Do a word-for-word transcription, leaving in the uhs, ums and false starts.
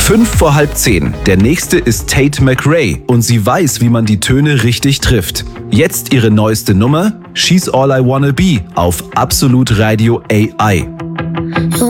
Fünf vor halb zehn. Der nächste ist Tate McRae und sie weiß, wie man die Töne richtig trifft. Jetzt ihre neueste Nummer, She's All I Wanna Be auf Absolut Radio A I.